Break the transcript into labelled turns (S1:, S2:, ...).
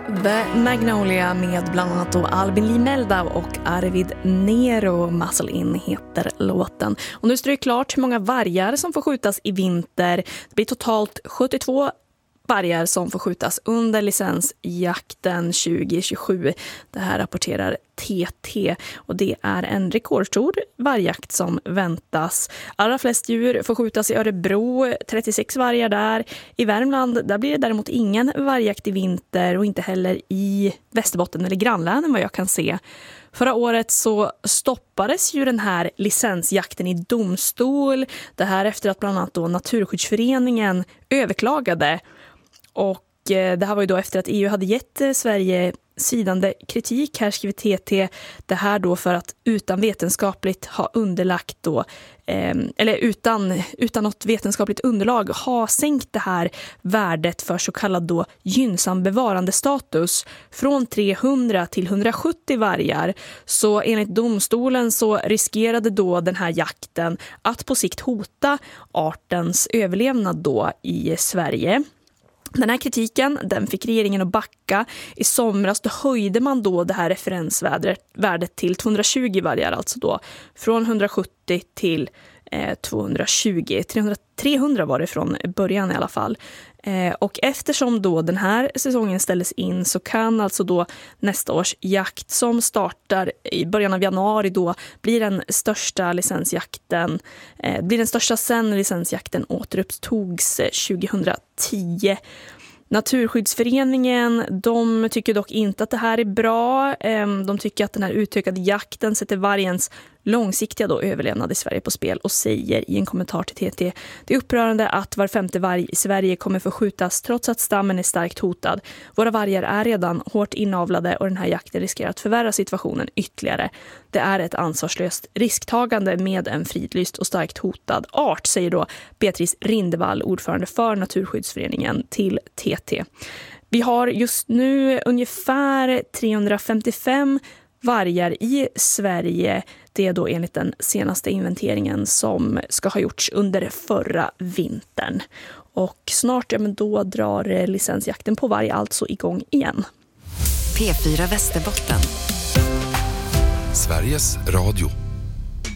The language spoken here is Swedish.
S1: The Magnolia med bland annat då Albin Lee Meldau och Arvid Nero. Muscle In heter låten. Och nu står det klart hur många vargar som får skjutas i vinter. Det blir totalt 72 vargar som får skjutas under licensjakten 2027. Det här rapporterar TT och det är en rekordstor vargjakt som väntas. Allra flest djur får skjutas i Örebro, 36 vargar där. I Värmland där blir det däremot ingen vargjakt i vinter och inte heller i Västerbotten eller grannlänen vad jag kan se. Förra året så stoppades ju den här licensjakten i domstol. Det här efter att bland annat då Naturskyddsföreningen överklagade. Och det här var ju då efter att EU hade gett Sverige sidande kritik, här skriver TT, det här då för att utan vetenskapligt ha underlagt då, eller utan något vetenskapligt underlag ha sänkt det här värdet för så kallad då gynnsam bevarandestatus från 300 till 170 vargar. Så enligt domstolen så riskerade då den här jakten att på sikt hota artens överlevnad då i Sverige. Den här kritiken, den fick regeringen att backa. I somras då höjde man då det här referensvärdet till 220 vargar, alltså då från 170 till 220. 300 var det från början i alla fall. Och eftersom då den här säsongen ställdes in så kan alltså då nästa års jakt som startar i början av januari då blir den största licensjakten, blir den största sen licensjakten återupptogs 2010. Naturskyddsföreningen, de tycker dock inte att det här är bra. De tycker att den här utökade jakten sätter vargens långsiktiga då överlevnad i Sverige på spel och säger i en kommentar till TT: det är upprörande att var femte varg i Sverige kommer få skjutas trots att stammen är starkt hotad. Våra vargar är redan hårt inavlade och den här jakten riskerar att förvärra situationen ytterligare. Det är ett ansvarslöst risktagande med en fridlyst och starkt hotad art, säger då Beatrice Rindevall, ordförande för Naturskyddsföreningen, till TT. Vi har just nu ungefär 355 vargar i Sverige. Det är då enligt den senaste inventeringen som ska ha gjorts under förra vintern. Och snart, ja men då drar licensjakten på varg alltså igång igen.
S2: P4 Västerbotten.
S3: Sveriges Radio.